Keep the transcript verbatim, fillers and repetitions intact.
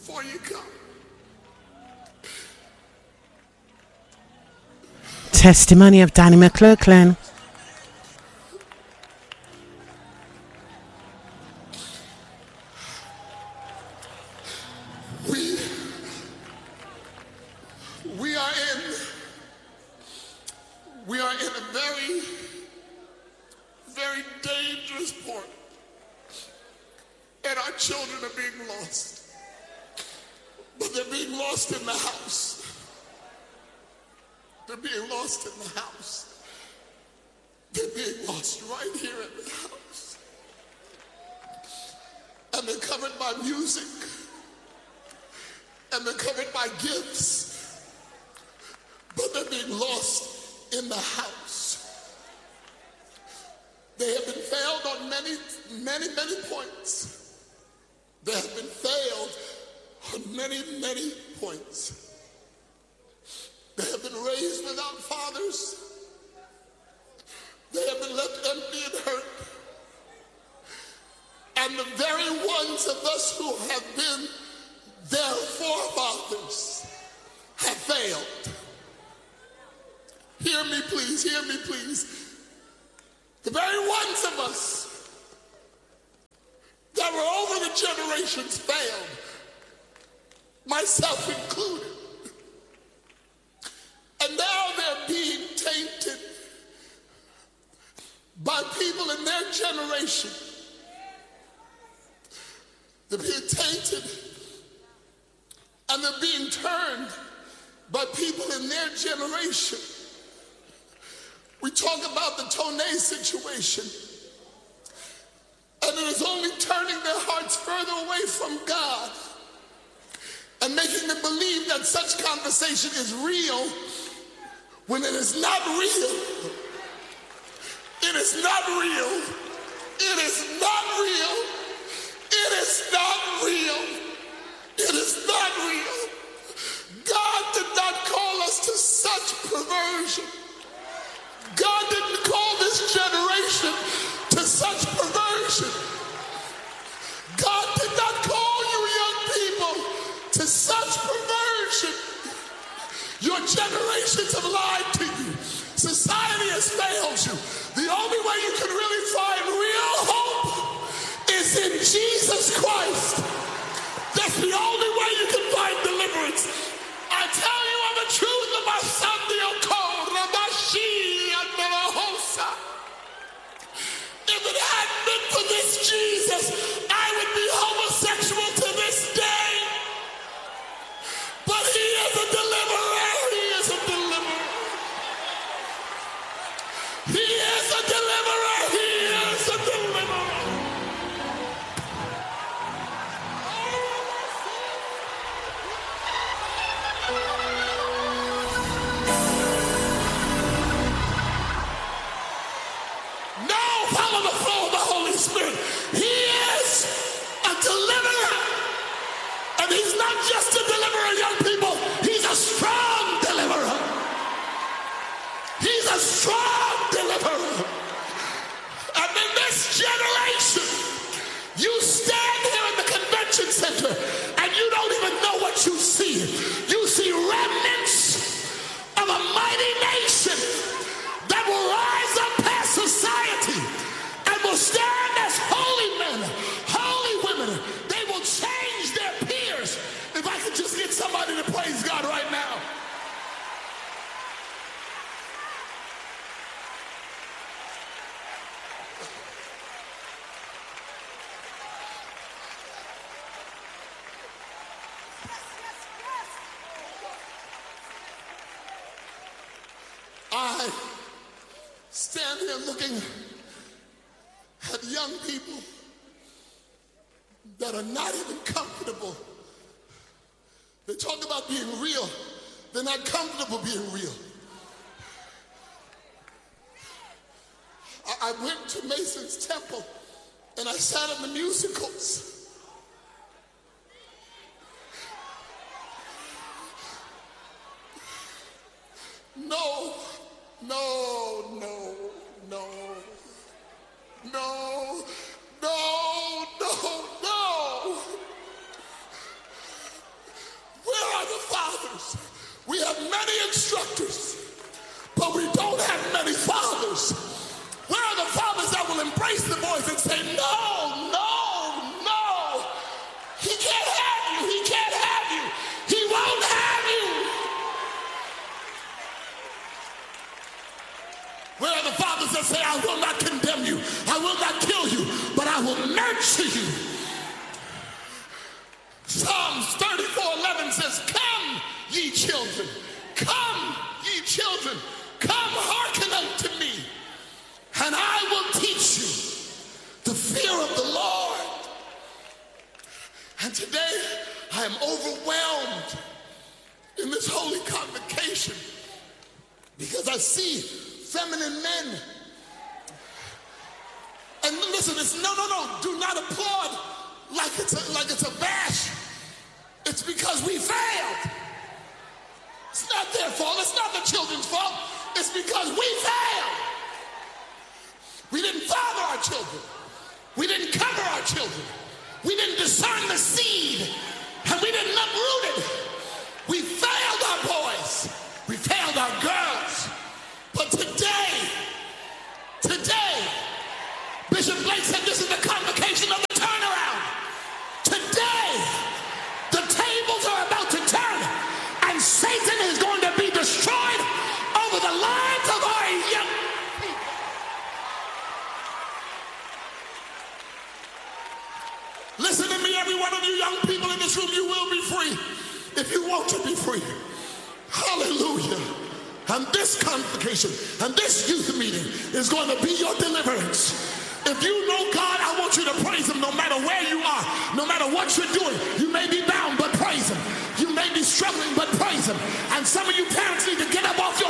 before you come. Testimony of Danny McClurkin. We, we are in, we are in a very, very dangerous point. And our children are being lost. But they're being lost in the house. They're being lost in the house. They're being lost right here in the house. And they're covered by music. And they're covered by gifts. But they're being lost in the house. They have been failed on many, many, many points. They have been failed on many, many points. They have been raised without fathers. They have been left empty and hurt. And the very ones of us who have been their forefathers have failed. Hear me, please, hear me, please. The very ones of us that were over the generations failed, myself included. And now they're being tainted by people in their generation. They're being tainted and they're being turned by people in their generation. We talk about the Tonei situation, and it is only turning their hearts further away from God and making them believe that such conversation is real when it is not real. It is not real. It is not real. It is not real. It is not real. God did not call us to such perversion. God didn't call this generation to such perversion. God did not call you young people to such perversion. Your generations have lied to you. Society has failed you. The only way you can really find real hope is in Jesus Christ. That's the only way you can find deliverance. I tell you of the truth of my son, the Oko, Rabashi, and Melahosa. If it hadn't been for this Jesus, I would be homosexual to this day. But he is a deliverer. He is a deliverer. He is a deliverer. He is a deliverer. Now follow the flow of the Holy Spirit. He is a deliverer. And he's not just a deliverer, young people. He's a strong deliverer. He's a strong deliverer. And in this generation, you stand here in the convention center and you don't even know what you see. You see remnants of a mighty nation that will rise up past society and will stand as holy men, holy women. They will change their peers. If I could just get somebody to praise God right now. I stand here looking at young people that are not even comfortable. They talk about being real. They're not comfortable being real. I, I went to Mason's Temple and I sat in the musicals. No, no, no, no, no, no, no, no. Psalms thirty-four eleven says, come, ye children, come, ye children, come hearken unto me, and I will teach you the fear of the Lord. And today I am overwhelmed in this holy convocation because I see feminine men. And listen, it's no, no, no, do not applaud like it's a, like it's a bash. It's because we failed. It's not their fault. It's not the children's fault. It's because we failed. We didn't father our children. We didn't cover our children. We didn't discern the seed. And we didn't uproot it. We failed our boys. We failed our girls. But today, today, Bishop Blake said this is the convocation of the turnaround. Today, the tables are about to turn, and Satan is going to be destroyed over the lives of our young people. Listen to me, every one of you young people in this room, you will be free if you want to be free. Hallelujah. And this convocation and this youth meeting is going to be your deliverance. If you know God, I want you to praise him no matter where you are, no matter what you're doing. You may be bound, but praise him. You may be struggling, but praise him. And some of you parents need to get up off your